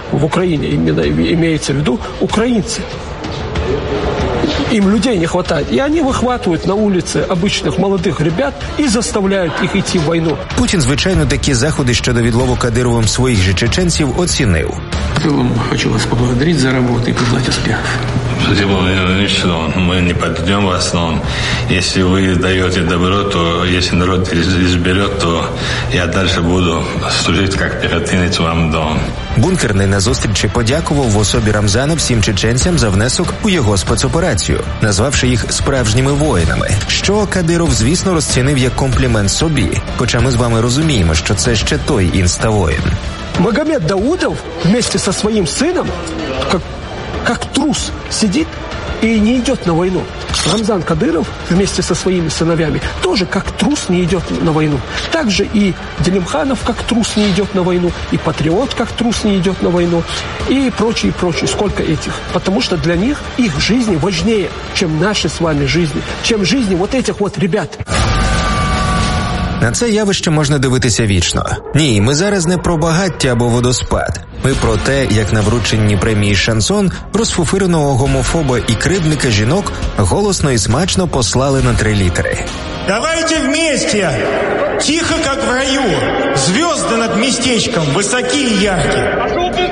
в Украине, именно имеется в виду украинцы. Им людей не хватает. И они выхватывают на улице обычных молодых ребят и заставляют их идти в войну. Путін, звичайно, такі заходи щодо відлову Кадировим своїх же чеченців оцінив. В целом, хочу вас поблагодарить за работу и пожелать успехов. Спасибо, Владимир Владимирович, мы не подведем вас, но если вы даете добро, то если народ изберет, то я дальше буду служить как пехотинец вам до. Бункерний на зустрічі подякував в особі Рамзана всім чеченцям за внесок у його спецоперацію, назвавши їх справжніми воїнами, що Кадиров, звісно, розцінив як комплімент собі, хоча ми з вами розуміємо, що це ще той інставоїн. Магомед Даудов вместе со своим сыном, как трус, сидит и не идет на войну. Рамзан Кадыров вместе со своими сыновьями тоже как трус не идет на войну. Также и Делимханов как трус не идет на войну, и Патриот как трус не идет на войну, и прочие, прочие. Сколько этих? Потому что для них их жизни важнее, чем наши с вами жизни, чем жизни вот этих вот ребят. На це явище можна дивитися вічно. Ні, ми зараз не про багаття або водоспад. Ми про те, як на врученні премії «Шансон» розфуфиреного гомофоба і кривдника жінок голосно і смачно послали на 3 літери. Давайте вместе, тихо, как в раю, звезды над местечком, высокие и яркие.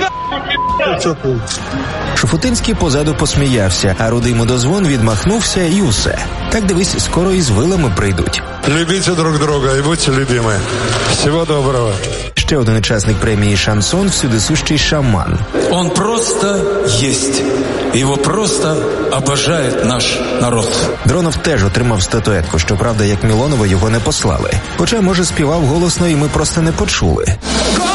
Шуфутинський позаду посміявся, а рудий мудозвон відмахнувся і усе. Так, дивись, скоро і з вилами прийдуть. Любите друг друга і будьте любимі. Всього доброго. Ще один учасник премії «Шансон» – всюдисущий шаман. Он просто есть. Його просто обожає наш народ. Дронов теж отримав статуетку, щоправда, як Мілонова його не послали. Хоча, може, співав голосно і ми просто не почули.